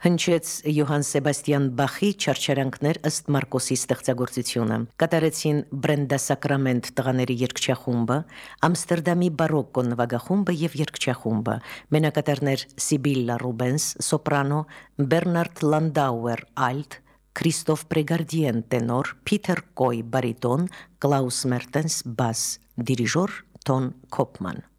Հնչեց Յոհան Սեբաստիան Բախի չարչարանքներ ըստ Մարկոսի ստեղծագործությունը։ Կատարեցին Բրենդա Սակրամենտ տղաների երգչախումբը, Ամստերդամի բարոկկո նվագախումբը եւ երգչախումբը։ Մենակատարներ Սիբիլլա Ռուբենս սոպրանո, Բերնարդ Լանդաուեր ալտ, Քրիստոֆ Պրեգարդիեն տենոր, Փիթեր Կոյ բարիտոն, Կլաուս Մերտենս բաս, դիրիժոր Տոն Քոպման։